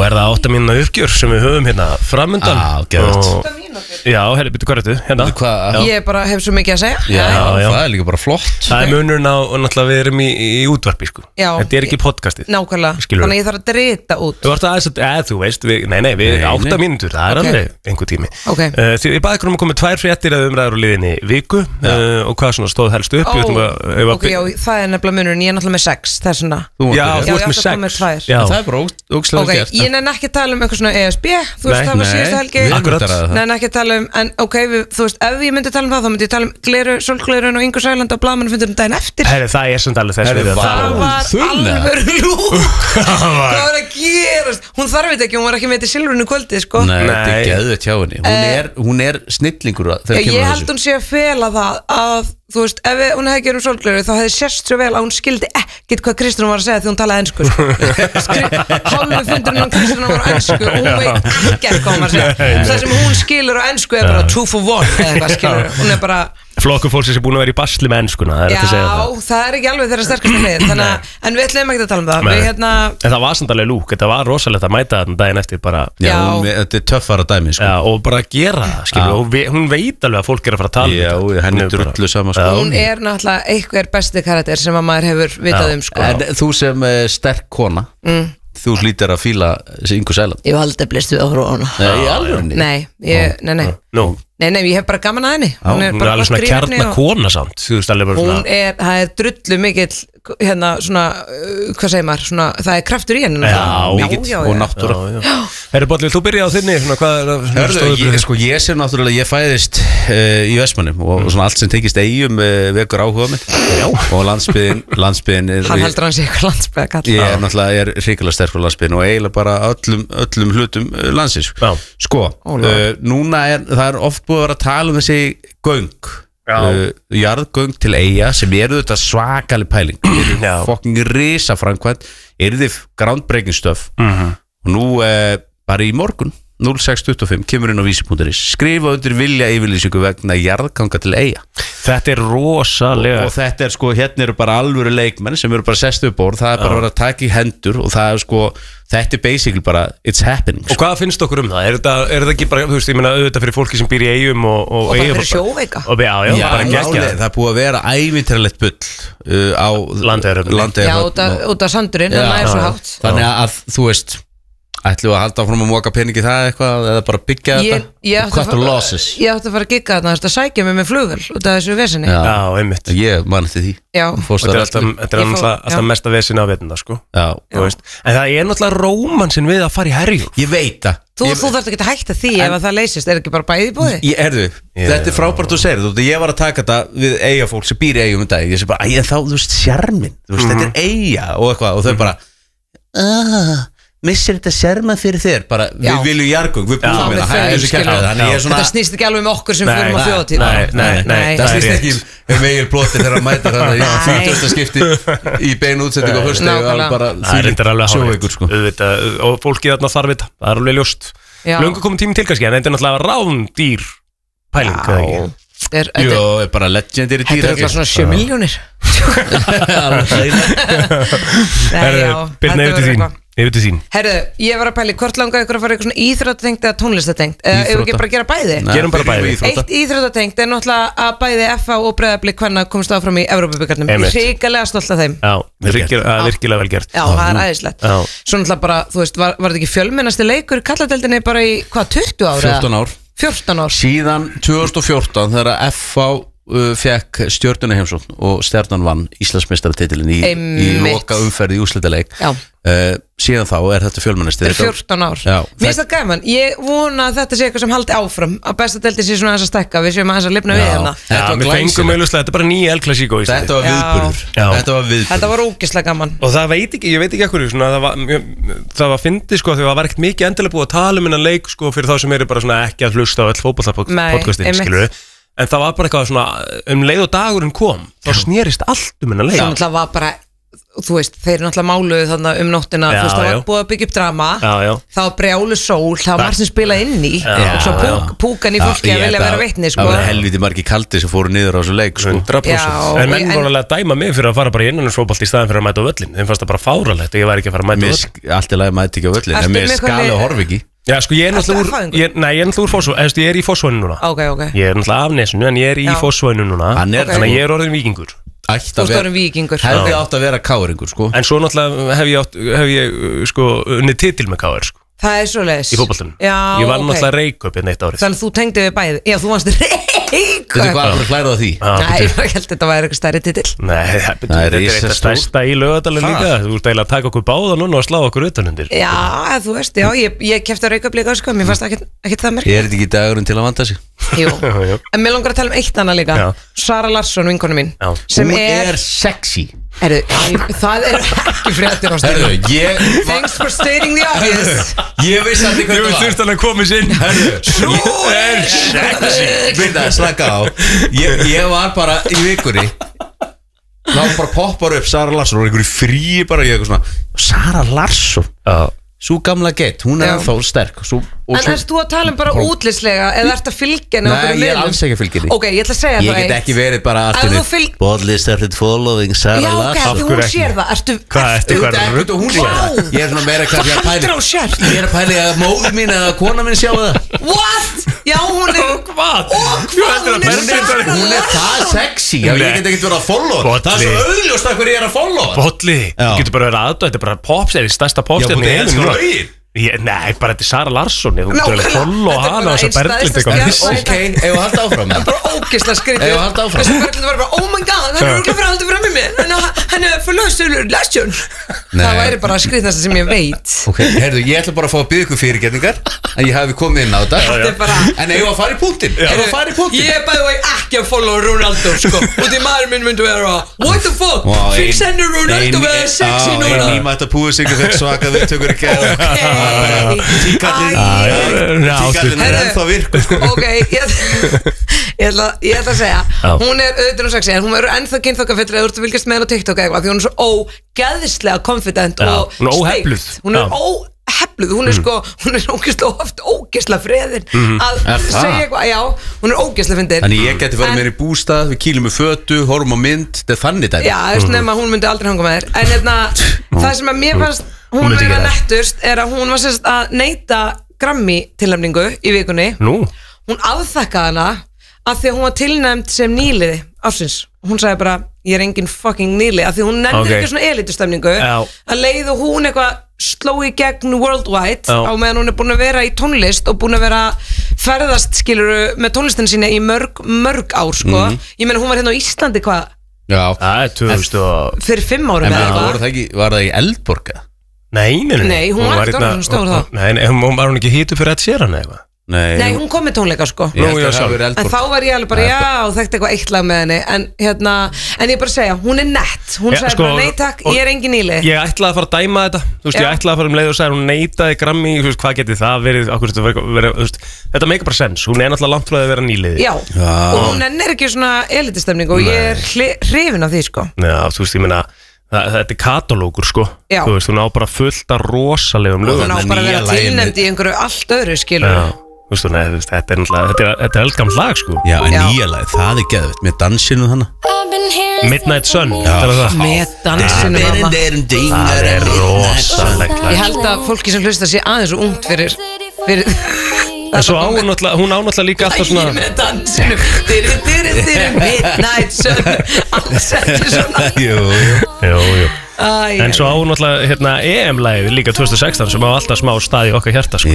er það 8 mínúna uppgjör sem við höfum hérna framundan. Já, herri, byrju, hvað er þetta? Hérna. Ég bara hef svo mikið að segja. Já, það er líka bara flott. Það er munurinn á, náttúrulega við erum í útvarpi, sko. Þetta er ekki podcastið. Nákvæmlega, þannig að ég þarf að drita út. Þú vart aðeins að, þú veist, við 8 mínútur, það er alveg einhver tími. Því ég baði ykkur að koma 2 fréttir eða umræður úr liðinni viku og hvað svona stóð helst upp. Já, það er nefnilega munurinn, ég er náttúrulega með 6, það er svona. Já, þú ert með 6. Það er bara ógeðslega gert. Ég nenni ekki að tala um eitthvað svona ESB, þú veist, það var síðustu helgi. Nenni ekki að tala um, en ok, þú veist, ef ég myndi tala um það, þá myndi ég tala um sólglerun og Ingu Sæland og blaðmannafundur daginn eftir. Það er samt alveg þess við það var alveg lúk. Hvað var að gerast? Hún þarf þetta ekki, hún var ekki með til silfrinu kvöldið, sko. Nei, þetta er geðveikt hjá henni. Hún er snillingur þegar kemur þessu. Ég held hún sé að fela það að þú veist, ef hún hefði gerð sólgleru þá hefði sérst svo vel að hún skildi ekkert hvað Kristrún var að segja því hún talaði ensku, sko. Hálfu fundurinn á Kristrún var á ensku og hún veit ekkert hvað hún var að segja. Það sem hún skilur á ensku er bara 2 for 1 eða eitthvað, skilur. Hún er bara flokkur fólk sem er búin að vera í basli með enskuna. Það er ekki alveg þeirra sterkasta lið, en við ætlum ekki að tala um það. En það var samt alveg lúk, þetta var rosalegt að mæta þarna daginn eftir bara. Þetta er töffara dæmi, sko. Og bara gera það, skilur, og hún veit alveg að fólk er að fara að tala. Já, henni drullu sama, sko. Hún er náttúrulega einhver besti karakter sem að maður hefur vitað um, sko. En þú sem sterk kona, þú hlýtir að fíla Ingu Sæland. Ég var aldrei blist við að horfa á hana. Nei, í alvörunni? Nei, ég hef bara gaman að henni. Hún er alveg svona kjarnakona samt. Það er drullu mikill, hérna, svona, hvað segir maður, svona, það er kraftur í henni. Mikill og náttúra. Herru Bolli, þú byrja á þinni, svona, hvað er stóðubrið? Sko, ég sé náttúrulega, ég fæðist í Vestmannum og svona allt sem tengist Eyjum vekur áhuga minn. Og landsbyðin hann heldur hann sé eitthvað landsbyðakall. Ég er náttúrulega hrikalega sterk frá landsbyðin og eiginlega bara öllum hlutum landsins. Sko, núna það er oft búið að vera að tala um þessi göng, jarðgöng til Eyja sem eru þetta svakalig pæling, fucking risa framkvæmt, eru þið groundbreaking stuff og nú bara í morgun 06:25 kemur inn á vísi.is, skrifa undir vilja yfirlýsingu vegna jarðganga til Eyja. Þetta er rosalega og þetta er sko, hérna eru bara alvöru leikmenn sem eru bara sest upp borð, það er bara að vera að taka í hendur og það er sko, þetta er basically bara it's happening. Og hvað finnst okkur um það? Er þetta ekki bara, þú veist, ég meina auðvitað fyrir fólki sem býr í Eyjum og bara fyrir sjóveika? Já, bara geggjað. Það er búið að vera ævintýralegt bull á Landeyjahöfn. Já, út af sandurinn, það er svo hátt. Þannig að þú veist, ætlum við að halda áfram að móka peningi það eitthvað eða bara byggja þetta? Cut the losses. Ég átti að fara að gigga þarna, þetta sækja mig með flugvél út af þessu vesinni. Já, einmitt. Ég man eftir því. Já. Þetta er alltaf mesta vesinni á veituna, sko. Já. En það er náttúrulega rómansinn við að fara í Herjólf. Ég veit það. Þú þarft ekki að hætta því ef það leysist, er ekki bara bæði í búði? Þetta er frábært að segja þetta. Ég var að taka þetta við Eyjafólk sem býr í Eyjum um dag. Ég sé bara, þá, þú veist, sjarminn, þetta er Eyja og eitthvað og þau bara missir þetta sérma fyrir þér bara, við viljum jarðgöng, við búum með það þetta snýst ekki alveg með okkur sem fyrir á þjóðatíð það snýst ekki með Egil Plóter þegar að mæta þannig í 40. skipti í beinu útsendingu á föstudegi bara því sjóveikur sko. Og fólkið þarna þarf þetta, það er alveg ljóst löngu komið tími til kannski, en þetta er náttúrulega rándýr pæling. Jú, bara legendir í dýra. Þetta er svona 7 milljónir. Birna, yfir til þín. Herru, ég var að pæli, hvort langaði ykkur að fara eitthvað svona íþróttatengt eða tónlistatengt? Ef við ekki bara gera bæði? Gerum bara bæði. Eitt íþróttatengt er náttúrulega að bæði FH og Breiðablik hvenna komst áfram í Evrópubikarnum. Ég er hrikalega stolt af þeim. Já, virkilega vel gert. Já, það er æðislegt. Svo náttúrulega bara, þú veist, var þetta ekki fjölmennasti leikur í kalladeildinni bara í, hvað, 20 ára? 14 ár. Síðan 2014 þegar FH fekk Stjörnuna heimsókn og Stjarnan vann Íslandsmeistaratitilinn í loka umferð í úrslitaleik. Síðan þá er þetta fjölmennasti. Þetta er 14 ár. Mér finnst það gaman. Ég vona að þetta sé eitthvað sem haldi áfram, að besta deildin sé svona aðeins að stekka, við séum aðeins að lifna við hérna. Við fengum auðvitað, þetta er bara nýja El Clasico. Þetta var viðburður. Þetta var ógeðslega gaman. Og það veit ekki, ég veit ekki ekkur, það var fyndið sko, þegar það var ekkert mikið endilega búið að tala um innan leik sko, fyrir þá sem eru bara svona ekki að hlusta á öll fótboltapodcastin, skilurðu. En það var bara eitthvað svona leið og dagurinn kom, þá snerist allt hennar leik. Það var bara þú veist, þeir náttúrulega máluðu þannig nóttina, þú veist, það var búið að byggja upp drama þá brjálu sól, það var margt sem spilaði inn í og svo púkan í fólki að vilja vera vitni, sko. Það var helviti margir kaldi sem fóru niður á þessu leik, sko. 100%. En menn voru alveg að dæma mig fyrir að fara bara í innanlandsfótbolta í staðin fyrir að mæta á völlin. Þeim fannst það bara fáralegt og ég væri ekki að fara að mæta á völlin. Allt í lagi mæti ekki á völlin, en mér skali og horfi ekki. Já, sko, ég er náttúrulega úr Fossvoginum, ég er í Fossvoginum núna. Ég er náttúrulega af Nesinu, en ég er í Fossvoginum núna. Þannig að ég er orðin víkingur. Hefði átt að vera káringur, sko. En svo náttúrulega hef ég sko unnið titil með káir, sko. Það er svo leiðis. Í fótboltanum. Ég var náttúrulega Reykjöp í eitt árið. Þannig að þú tengdi við bæði. Já, þú varst Reykjöp. Þú veit hvað, þú hlærið á því? Nei, ég held að þetta væri eitthvað stærri titil. Nei, þetta er eitthvað stærsta í Laugardalnum líka. Þú ert eiginlega að taka okkur báða núna og slá okkur utan undir. Já, þú veist, já, ég kefti að Reykjöp líka, sko. Mér fannst ekkert það merkilegt. Ég er ekki dagurinn til að vanda sig. Jú, en mér langar að tala eitt annað líka. Sara Larsson, vinkonu mín. Hún er sexy. Það er ekki fréttir á stöðu. Thanks for stating the obvious. Ég veist allir hvernig það var. Þú þurft hann að koma inn. Svo er sexy. Mynda, slaka á. Ég var bara í vikunni. Þá bara poppar upp Sara Larsson og einhverju frí bara ég eitthvað svona Sara Larsson? Svo gamla gett, hún er ennþá sterk. En erst þú að tala bara útlitslega eða ert að fylgja henni? Nei, ég er alls ekki að fylgja henni. Ok, ég ætla að segja það Ég get ekki verið bara aftur Boldly started following Sara Larsson. Já, ok, hún sér það. Hvað ertu? Hún sér það. Ég er svona meira kannski að pæli. Ég er að pæli að móður mín eða kona mín sjá það. What? Já, hún er Hvað? Hún er það sexy. Ég get ekki verið að follow. Það er svo augljóst að hverju ég er að follow. Boldly, þú getur bara verið aðdóð. Þetta er bara popstæði, stærsta popstæði. Nei, bara þetta er Sara Larsson. Þú getur alveg follow hana og svo Berglind Ok, ef við halda áfram. Það er bara ógeðslega skrítið. Þessi Berglind var bara, oh my god, hann er örugglega fyrir haldið fram í mig. Hann er for lesjón. Það væri bara skrítnasta sem ég veit. Ok, heyrðu, ég ætla bara að fá að byggja ykkur fyrirgetningar en ég hafi komið inn á þetta. En ef að fara í punktinn. Ég er bæði ekki að follow Ronaldo, sko. Og því maður minn myndi vera what the fuck, fix henni Ronaldo vera sexy núna. Einn ímætt að púið sig og svaka viðtökur ekki Tíkallinn er ennþá virkur, sko. Ok, ég ætla að segja hún er auðvitað sexy en hún verður ennþá kynþokkafullir eða þú ert að fylgjast með henni á TikTok eitthvað því hún er svo ógeðslega confident og hún er óhefluð. Hún er óhefluð, hún er sko hún er ógeðslega freðin að segja eitthvað, já, hún er ógeðslega fyndin. Þannig ég geti farið með í bústað, við kýlum með fötu, horfum á mynd, þetta er þannig dæmi. Já, þú veist nefn að hún myndi aldrei hanga með þér en það sem að mér fannst hún vera nettust er að hún var sérst að neita Grammy tilnefningu í vikunni. Hún afþakkaði hana af því að hún var tilnefnd sem nýliði ársins. Hún sagði bara, ég er engin fucking nýlið af því hún nefnir ekki svona elitustemningu að leið og hún eitthvað sló í gegn worldwide á meðan hún er búin að vera í tónlist og búin að vera ferðast skiluru með tónlistin sína í mörg ár, sko. Ég meina hún var hérna á Íslandi hvað? Já, það er 2000 fyrir 5 árum eða eitthvað. Var það í Eldborga? Nei, hún var ekki orðin stór þá. Nei, var hún ekki hítu fyrir að sér hann eitthvað? Nei, hún kom með tónleika, sko. En þá var ég alveg bara, já, þekkti eitthvað eitt lag með henni en ég bara segja, hún er nett. Hún sagði bara, nei takk, ég er engin nýli. Ég ætlaði að fara að dæma þetta. Þú veist, ég ætlaði að fara leið og segja, hún neitaði Grammy, hvað geti það verið, þetta make bara sense. Hún er náttúrulega langt frá að vera nýliði. Já, og hún er ekki svona elitistemning og ég er hrifin af því, sko. Já, þú veist, ég meina þetta er katalógur, sko. Þú veist, hún á bara fullt af rosalegum lögum. Hún á bara að vera tilnefnd í einhverju allt öðru, skilur. Þú veist, þetta er náttúrulega, þetta er eldgamalt lag, sko. Já, en nýja lagið, það er geðvitt með dansinu þannig. Midnight Sun, með dansinu mamma. Það er rosalegt lag. Ég held að fólki sem hlusta sé aðeins og ungt fyrir En svo hún á náttúrulega líka alltaf svona með dansinu Midnight Sun alls ekki svona Jú En svo á hún náttúrulega EM-lagið líka 2016 sem á alltaf smá stað í okkar hjarta, sko.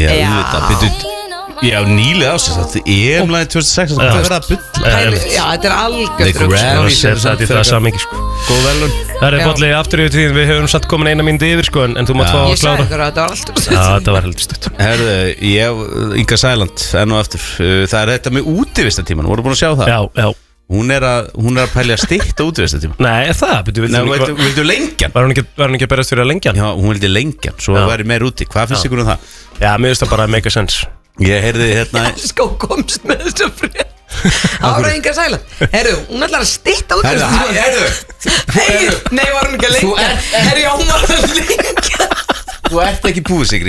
Já, nýlega ásins þetta EM-lagið 2016 það verða að bylla. Já, þetta er algjört rugl. Þetta er það samingi, sko. Góð velun. Það er bollið aftur yfir tíðin. Við höfum satt komin 1 mínútu yfir, sko, en þú mátt fá að klára. Ég sagði ykkur að þetta var alltaf stutt. Já, þetta var heldur stutt. Herðu, Inga Sæland enn og aftur. Það er þetta með útivistatíman. Voru búin að sjá það? Já. Hún er að pælja stytta útivistatíma. Nei, það, vildu lengjan? Var hún ekki að berast fyrir að lengjan? Já, hún vildi lengjan, svo væri meir úti. Hvað finnst ykkur um það? Já, mér finnst það bara make a sense. Ég heyrði hérna Sko komst með þess að frið Ára Inga Sæland. Herru, hún ætlar að stytta út Herru, nei, var hún ekki að lengja. Herru, já, hún var að lengja. Þú ert ekki búið, Sigri.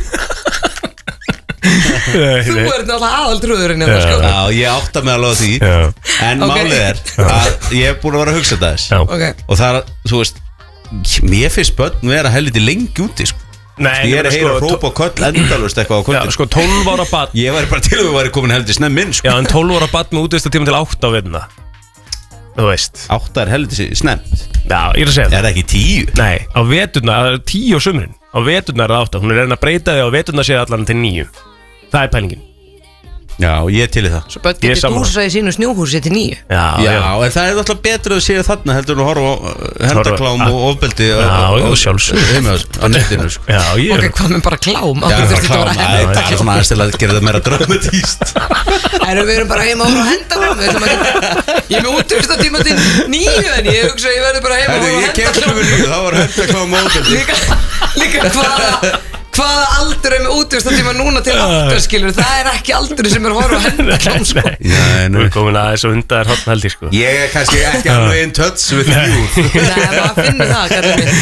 Þú ert náttúrulega aðaldrúðurinn í það sko. Já, ég átta mig alveg á því. En málið að ég hef búin að vera að hugsa þess. Og það er, þú veist, mér finnst börn vera helviti lengi úti, sko. Nei, ég er að heyra hrópa og köll endalust eitthvað á kvöldin. Já, sko 12 ára barn. Ég væri bara til að við væri komin helviti snemm inn, sko. Já, en 12 ára barn með útvistatíma til 8 á veturna. Þú veist. 8 er helviti snemmt. Já, ég er að segja það. Er það ekki 10? Nei, á veturna, það er 10 á sumrin. Á veturna er það 8. Hún er reyna að breyta því á veturna séð allan til 9. Það er pælingin. Já, ég til í það. Svo börn getur dúsa í sínu snjóhúsi til 9. Já, en það er alltaf betra að séu þarna heldur en að horfa á hendaklám og ofbeldi og sjálfsög á netinu, sko. Já, ég Ok, hvað með bara klám? Já, bara klám, það er svona aðeins til að gera það meira dramatíst. Við erum bara heima og hendaklám. Ég er með útvistatíma til 9 en ég hugsa að ég verði bara heima og hendaklám. Það var hendaklám og ofbeldi. Líka hvaða aldur er með útvistatíma núna til 8 skilur? Það er ekki aldur sem er horfa að hendaklám, sko. Nú er komin aðeins og undaðar hotn held ég, sko. Ég er kannski ekki alveg in touch with you. Nei, maður finnur það, kallar minn.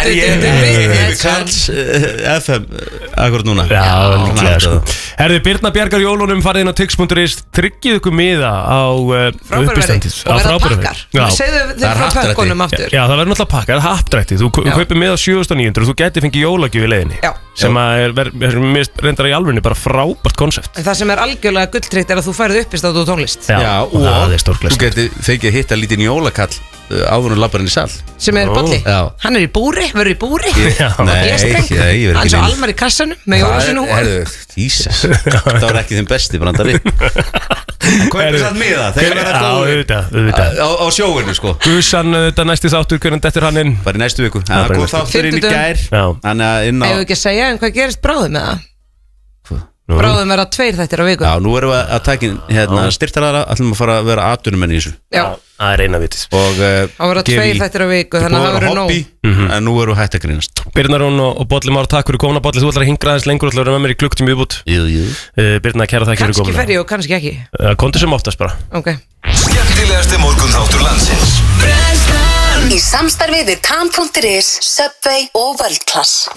Karls FM akkurat núna. Já, líklega, sko. Herði, Birna bjargar jólunum, farið inn á tix.is, tryggið ykkur miða á uppistandið. Og verða pakkar. Segðu þið frá pakkunum aftur. Já, það verður náttúrulega pakkar, það er happdrætti. Þú kaupir miða 7.900 og þú gæti fengið jólagjöf í leiðinni. Sem að reyndar í alvörunni bara frábært konsept. En það sem er algjörlega gulltryggt er að þú færið uppistátt og tónlist. Já, og þú getur fengið að hitta lítinn jólakall áður og labbarinn í sal. Sem er bolli. Hann er í búri, verður í búri. Nei, ég verður ekki. Hann svo almar í kassanum með jólasinu húa. Jesus, það var ekki þinn besti brandari. Hvað er það með það? Þeir verða á sjóinu, sko. Guðsan, þetta næsti þáttur, hvernig dettur hann inn? Bara í næstu viku. Það kom þáttur inn í gær. Hefur ekki að segja hvað gerist bráðum með það? Bráðum verða 2 þættir á viku. Já, nú erum við að taka styrtaraðara, ætlum að fara að vera atvinnumenn í þessu. Já, það er eina vitið. Og verða 2 þættir á viku, þannig að það verður nóg. En nú erum við hægt að grínast. Birna Rún og Bolli Már, takk fyrir komuna. Bolli, þú ætlar að hingra aðeins lengur, þú ætlar að vera með mér í klukktími viðbútt. Birna, kæra þakk fyrir komuna. Kannski fer ég og kannski ekki. Komdu sem oftast bara. Ok. Skemmtilegasti morgunþáttur landsins. Í samstarfi við Tam.is, Subway og World Class.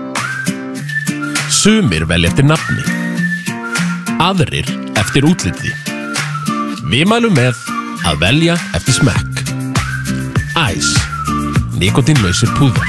Sumir velja eftir nafni, aðrir eftir útliti. Við mælum með að velja eftir smekk. Æs, nikotínlausir púðar.